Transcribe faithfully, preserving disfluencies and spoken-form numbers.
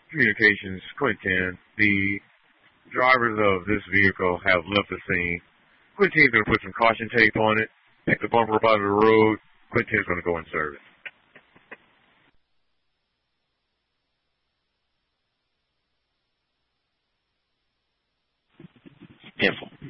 Communications, Quintin. The drivers of this vehicle have left the scene. Quintin's going to put some caution tape on it, take the bumper up out of the road. Quintin's going to go in service. Info.